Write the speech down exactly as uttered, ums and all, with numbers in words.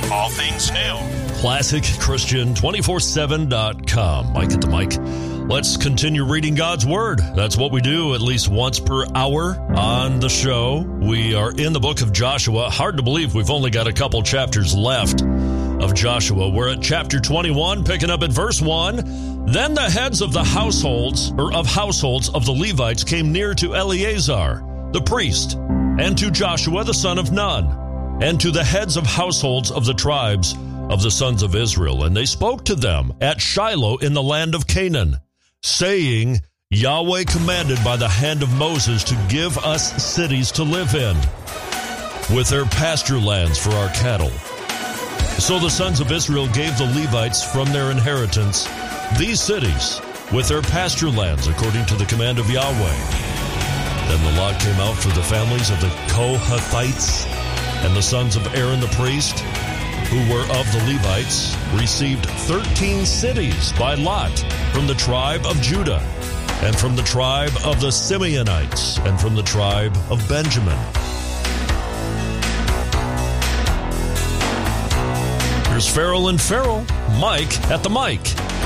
all things new. classic christian two four seven dot com. Mike at the mic. Let's continue reading God's Word. That's what we do at least once per hour on the show. We are in the book of Joshua. Hard to believe we've only got a couple chapters left of Joshua. We're at chapter twenty-one, picking up at verse one. Then the heads of the households, or of households of the Levites came near to Eleazar, the priest, and to Joshua, the son of Nun, and to the heads of households of the tribes of the sons of Israel. And they spoke to them at Shiloh in the land of Canaan, saying, Yahweh commanded by the hand of Moses to give us cities to live in, with their pasture lands for our cattle. So the sons of Israel gave the Levites from their inheritance these cities, with their pasture lands, according to the command of Yahweh. Then the lot came out for the families of the Kohathites, and the sons of Aaron the priest, who were of the Levites, received thirteen cities by lot from the tribe of Judah, and from the tribe of the Simeonites, and from the tribe of Benjamin. Here's Farrell and Farrell, Mike at the mic.